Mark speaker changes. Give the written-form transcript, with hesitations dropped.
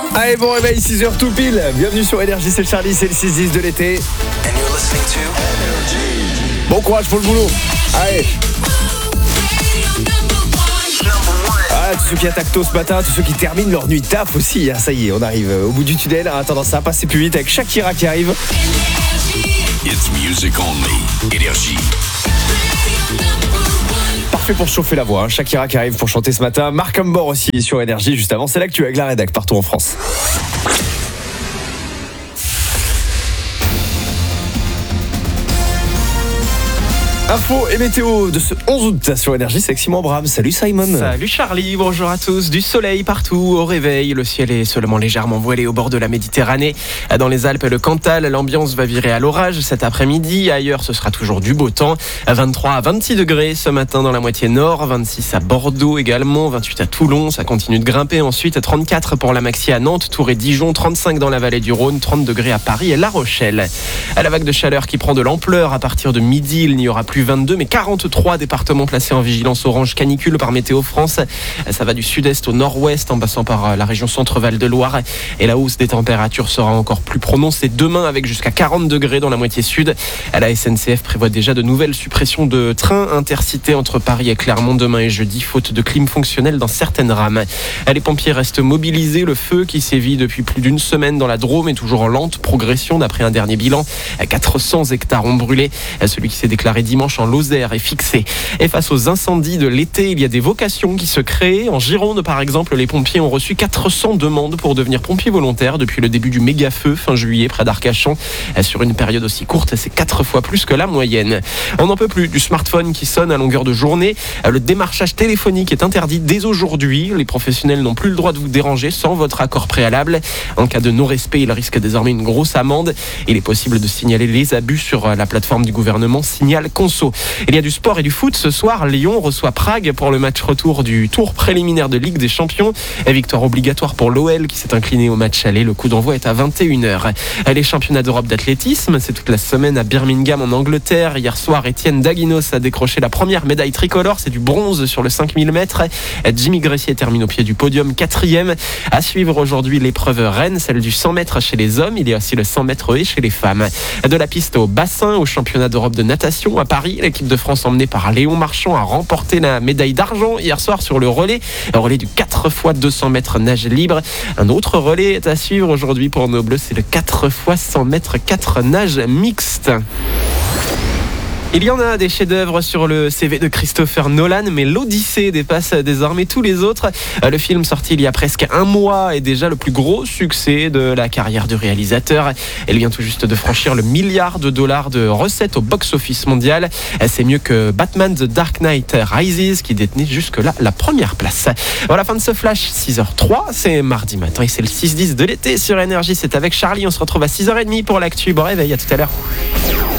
Speaker 1: Allez, bon réveil, 6h tout pile. Bienvenue sur Énergie, c'est le Charlie, c'est le 6-10 de l'été. Bon courage pour le boulot. Allez. Ah, tous ceux qui attaquent tôt ce matin, tous ceux qui terminent leur nuit de taf aussi. Ça y est, on arrive au bout du tunnel. En attendant, ça va passer plus vite avec Shakira qui arrive.
Speaker 2: It's music only. Énergie.
Speaker 1: Parfait pour chauffer la voix. Shakira qui arrive pour chanter ce matin. Marc Ambor aussi sur Énergie. Juste avant, c'est l'actu avec la rédac partout en France. Info et météo de ce 11 août sur Énergie, c'est avec Simon Bram. Salut Simon.
Speaker 3: Salut Charlie, bonjour à tous. Du soleil partout au réveil. Le ciel est seulement légèrement voilé au bord de la Méditerranée. Dans les Alpes et le Cantal, l'ambiance va virer à l'orage cet après-midi. Ailleurs, ce sera toujours du beau temps. 23 à 26 degrés ce matin dans la moitié nord. 26 à Bordeaux également. 28 à Toulon. Ça continue de grimper ensuite. 34 pour la maxi à Nantes, Tours et Dijon. 35 dans la vallée du Rhône. 30 degrés à Paris et La Rochelle. À la vague de chaleur qui prend de l'ampleur à partir de midi, il n'y aura plus 22 mais 43 départements placés en vigilance orange canicule par Météo France. Ça va du sud-est au nord-ouest en passant par la région Centre-Val de Loire et la hausse des températures sera encore plus prononcée demain avec jusqu'à 40 degrés dans la moitié sud. La SNCF prévoit déjà de nouvelles suppressions de trains intercités entre Paris et Clermont demain et jeudi faute de clim fonctionnel dans certaines rames. Les pompiers restent mobilisés. Le feu qui sévit depuis plus d'une semaine dans la Drôme est toujours en lente progression d'après un dernier bilan. 400 hectares ont brûlé. Celui qui s'est déclaré dimanche en Lozère est fixé. Et face aux incendies de l'été, il y a des vocations qui se créent. En Gironde, par exemple, les pompiers ont reçu 400 demandes pour devenir pompiers volontaires depuis le début du méga-feu fin juillet près d'Arcachon. Sur une période aussi courte, c'est 4 fois plus que la moyenne. On n'en peut plus du smartphone qui sonne à longueur de journée. Le démarchage téléphonique est interdit dès aujourd'hui. Les professionnels n'ont plus le droit de vous déranger sans votre accord préalable. En cas de non-respect, il risque désormais une grosse amende. Il est possible de signaler les abus sur la plateforme du gouvernement Signal Conso. Il y a du sport et du foot. Ce soir, Lyon reçoit Prague pour le match retour du tour préliminaire de Ligue des Champions. Victoire obligatoire pour l'OL qui s'est incliné au match aller. Le coup d'envoi est à 21h. Les championnats d'Europe d'athlétisme, c'est toute la semaine à Birmingham en Angleterre. Hier soir, Étienne Daguinos a décroché la première médaille tricolore. C'est du bronze sur le 5000 mètres. Jimmy Gressier termine au pied du podium 4e. À suivre aujourd'hui l'épreuve reine, celle du 100 mètres chez les hommes. Il y a aussi le 100 mètres et chez les femmes. De la piste au bassin, au championnat d'Europe de natation à Paris, l'équipe de France emmenée par Léon Marchand a remporté la médaille d'argent hier soir sur le relais du 4 x 200 mètres nage libre. Un autre relais est à suivre aujourd'hui pour nos Bleus, c'est le 4 x 100 mètres 4 nage mixte. Il y en a des chefs-d'œuvre sur le CV de Christopher Nolan, mais l'Odyssée dépasse désormais tous les autres. Le film sorti il y a presque un mois est déjà le plus gros succès de la carrière du réalisateur. Elle vient tout juste de franchir le $1 milliard de recettes au box-office mondial. C'est mieux que Batman The Dark Knight Rises qui détenait jusque-là la première place. Voilà, fin de ce flash, 6h03, c'est mardi matin et c'est le 6-10 de l'été sur Énergie. C'est avec Charlie, on se retrouve à 6h30 pour l'actu. Bon réveil, à tout à l'heure.